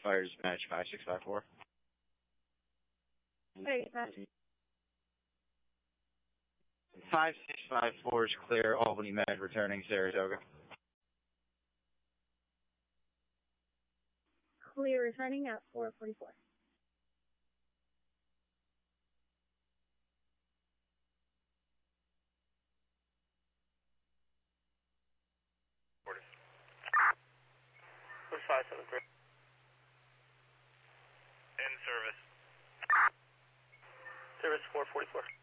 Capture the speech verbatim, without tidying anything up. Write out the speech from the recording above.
fire dispatch five six five four. Hey, Pat. five six five four is clear, Albany Med returning Saratoga. Clear returning at four forty-four. five seven three. In service. Service four forty-four.